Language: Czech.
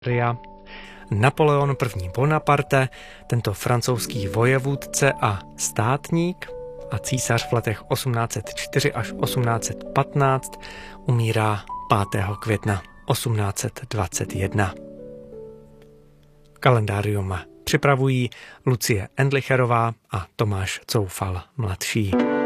Napoleon I. Bonaparte, tento francouzský vojevůdce a státník a císař v letech 1804 až 1815, umírá 5. května 1821. Kalendárium připravují Lucie Endlicherová a Tomáš Coufal mladší.